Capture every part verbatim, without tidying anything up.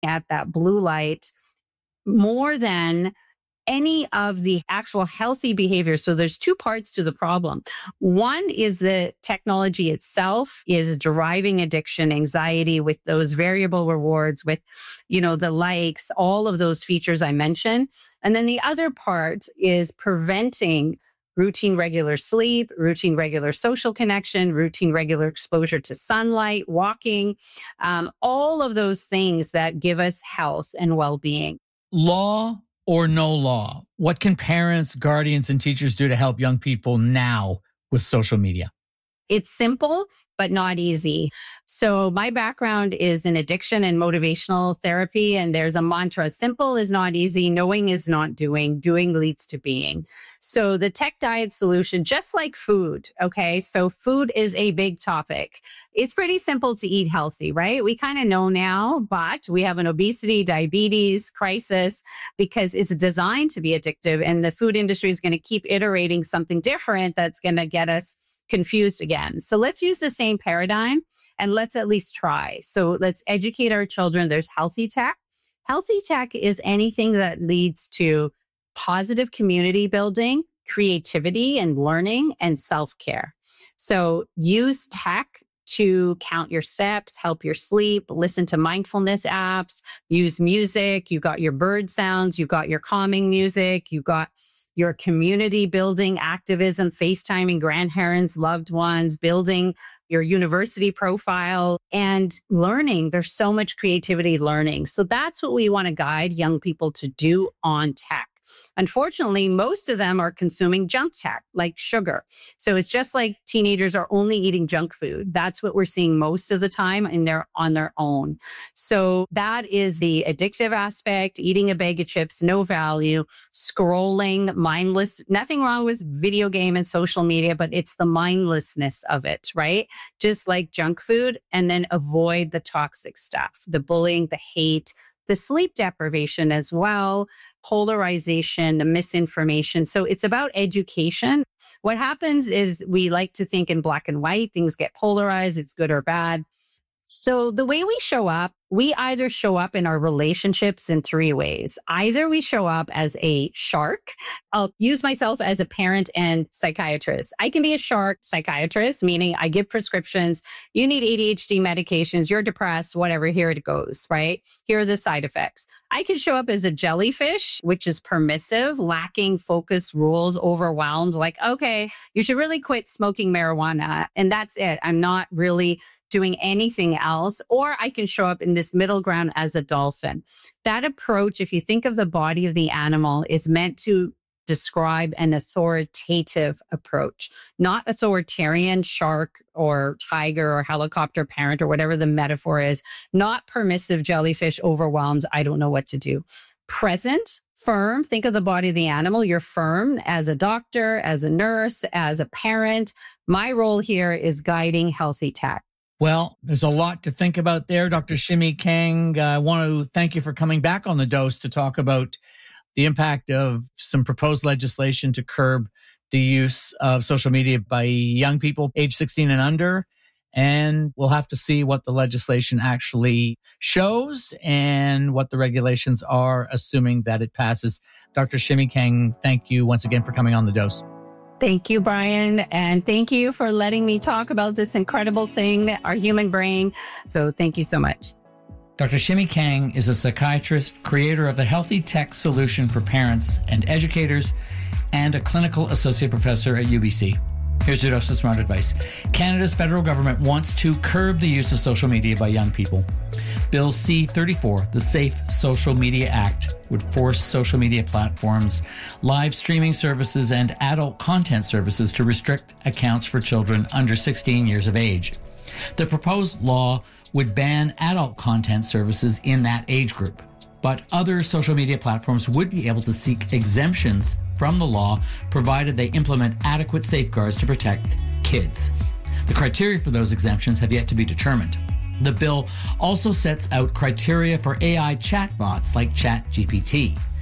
at that blue light more than any of the actual healthy behaviors. So there's two parts to the problem. One is the technology itself is driving addiction, anxiety with those variable rewards, with, you know, the likes, all of those features I mentioned. And then the other part is preventing routine regular sleep, routine regular social connection, routine regular exposure to sunlight, walking, um, all of those things that give us health and well-being. Law or no law? What can parents, guardians, and teachers do to help young people now with social media? It's simple, but not easy. So my background is in addiction and motivational therapy. And there's a mantra: simple is not easy. Knowing is not doing. Doing leads to being. So the tech diet solution, just like food. Okay. So food is a big topic. It's pretty simple to eat healthy, right? We kind of know now, but we have an obesity, diabetes crisis because it's designed to be addictive. And the food industry is going to keep iterating something different that's going to get us confused again. So let's use the same paradigm and let's at least try. So let's educate our children. There's healthy tech. Healthy tech is anything that leads to positive community building, creativity and learning, and self-care. So use tech to count your steps, help your sleep, listen to mindfulness apps, use music. You got your bird sounds, you got your calming music, you got your community building activism, FaceTiming grandparents, loved ones, building your university profile and learning. There's so much creativity learning. So that's what we want to guide young people to do on tech. Unfortunately, most of them are consuming junk tech like sugar. So it's just like teenagers are only eating junk food. That's what we're seeing most of the time, and they're on their own. So that is the addictive aspect: eating a bag of chips, no value, scrolling, mindless. Nothing wrong with video game and social media, but it's the mindlessness of it, right? Just like junk food. And then avoid the toxic stuff, the bullying, the hate, the sleep deprivation as well, polarization, the misinformation. So it's about education. What happens is we like to think in black and white. Things get polarized. It's good or bad. So the way we show up, we either show up in our relationships in three ways. Either we show up as a shark. I'll use myself as a parent and psychiatrist. I can be a shark psychiatrist, meaning I give prescriptions. You need A D H D medications. You're depressed, whatever. Here it goes, right? Here are the side effects. I can show up as a jellyfish, which is permissive, lacking focus, rules, overwhelmed. Like, okay, you should really quit smoking marijuana. And that's it. I'm not really doing anything else. Or I can show up in this middle ground as a dolphin. That approach, if you think of the body of the animal, is meant to describe an authoritative approach, not authoritarian shark or tiger or helicopter parent or whatever the metaphor is, not permissive jellyfish overwhelmed. I don't know what to do. Present, firm. Think of the body of the animal. You're firm as a doctor, as a nurse, as a parent. My role here is guiding healthy tech. Well, there's a lot to think about there. Doctor Shimi Kang, uh, I want to thank you for coming back on The Dose to talk about the impact of some proposed legislation to curb the use of social media by young people age sixteen and under. And we'll have to see what the legislation actually shows and what the regulations are, assuming that it passes. Doctor Shimi Kang, thank you once again for coming on The Dose. Thank you, Brian. And thank you for letting me talk about this incredible thing, our human brain. So thank you so much. Doctor Shimi Kang is a psychiatrist, creator of the Healthy Tech Solution for Parents and Educators, and a clinical associate professor at U B C. Here's your dose of smart advice. Canada's federal government wants to curb the use of social media by young people. Bill C thirty-four, the Safe Social Media Act, would force social media platforms, live streaming services, and adult content services to restrict accounts for children under sixteen years of age. The proposed law would ban adult content services in that age group, but other social media platforms would be able to seek exemptions from the law, provided they implement adequate safeguards to protect kids. The criteria for those exemptions have yet to be determined. The bill also sets out criteria for A I chatbots like ChatGPT.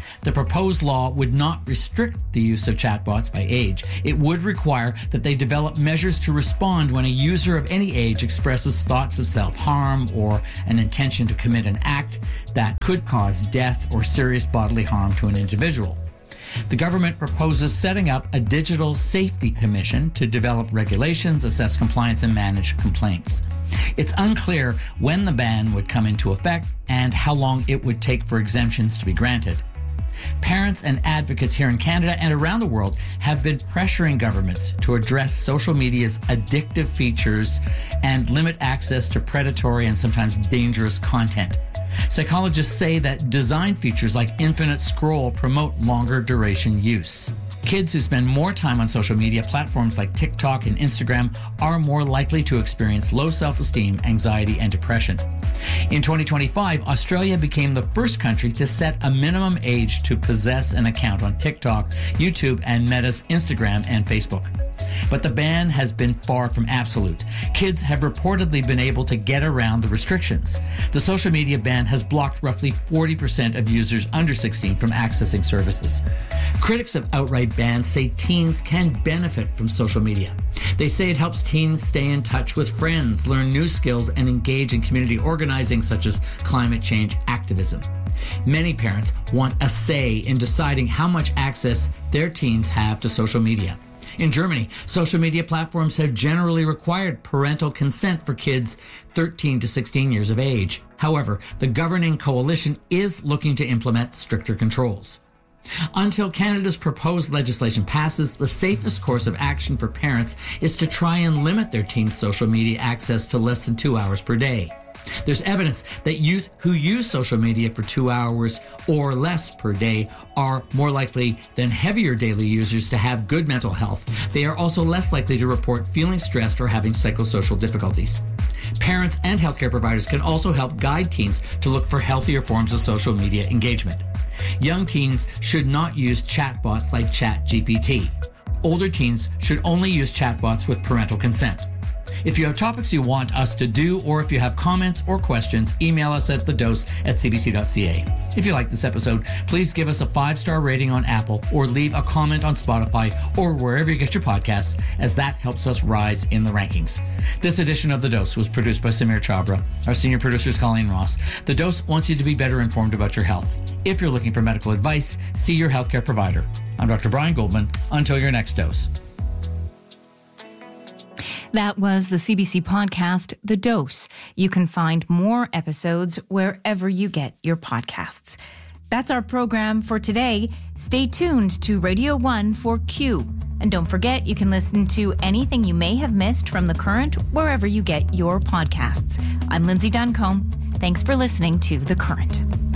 The proposed law would not restrict the use of chatbots by age. It would require that they develop measures to respond when a user of any age expresses thoughts of self-harm or an intention to commit an act that could cause death or serious bodily harm to an individual. The government proposes setting up a digital safety commission to develop regulations, assess compliance, and manage complaints. It's unclear when the ban would come into effect and how long it would take for exemptions to be granted. Parents and advocates here in Canada and around the world have been pressuring governments to address social media's addictive features and limit access to predatory and sometimes dangerous content. Psychologists say that design features like infinite scroll promote longer duration use. Kids who spend more time on social media platforms like TikTok and Instagram are more likely to experience low self-esteem, anxiety, and depression. In twenty twenty-five, Australia became the first country to set a minimum age to possess an account on TikTok, YouTube, and Meta's Instagram and Facebook. But the ban has been far from absolute. Kids have reportedly been able to get around the restrictions. The social media ban has blocked roughly forty percent of users under sixteen from accessing services. Critics of outright bans say teens can benefit from social media. They say it helps teens stay in touch with friends, learn new skills, and engage in community organizing such as climate change activism. Many parents want a say in deciding how much access their teens have to social media. In Germany, social media platforms have generally required parental consent for kids thirteen to sixteen years of age. However, the governing coalition is looking to implement stricter controls. Until Canada's proposed legislation passes, the safest course of action for parents is to try and limit their teens' social media access to less than two hours per day. There's evidence that youth who use social media for two hours or less per day are more likely than heavier daily users to have good mental health. They are also less likely to report feeling stressed or having psychosocial difficulties. Parents and healthcare providers can also help guide teens to look for healthier forms of social media engagement. Young teens should not use chatbots like ChatGPT. Older teens should only use chatbots with parental consent. If you have topics you want us to do, or if you have comments or questions, email us at the dose at c b c dot c a. If you like this episode, please give us a five-star rating on Apple or leave a comment on Spotify or wherever you get your podcasts, as that helps us rise in the rankings. This edition of The Dose was produced by Samir Chabra. Our senior producer is Colleen Ross. The Dose wants you to be better informed about your health. If you're looking for medical advice, see your healthcare provider. I'm Doctor Brian Goldman. Until your next dose. That was the C B C podcast, The Dose. You can find more episodes wherever you get your podcasts. That's our program for today. Stay tuned to Radio one for Q. And don't forget, you can listen to anything you may have missed from The Current wherever you get your podcasts. I'm Lindsay Duncombe. Thanks for listening to The Current.